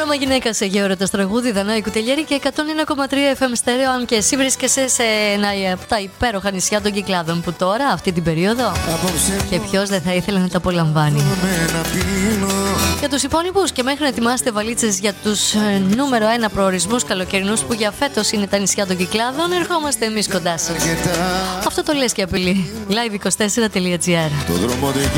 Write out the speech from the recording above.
Θέμα γυναίκα σε γεώρωτα τραγούδι, Δανάη Κουτελιέρη και 101,3 FM στέρεο. Αν και εσύ βρίσκεσαι σε ένα από τα υπέροχα νησιά των Κυκλάδων, που τώρα, αυτή την περίοδο, και ποιος δεν θα ήθελε να τα απολαμβάνει. Για τους υπόλοιπους, και μέχρι να ετοιμάσετε βαλίτσες για τους νούμερο 1 προορισμούς καλοκαιρινούς που για φέτος είναι τα νησιά των Κυκλάδων, ερχόμαστε εμείς κοντά σας. Αυτό το λες και απειλή. Live24.gr.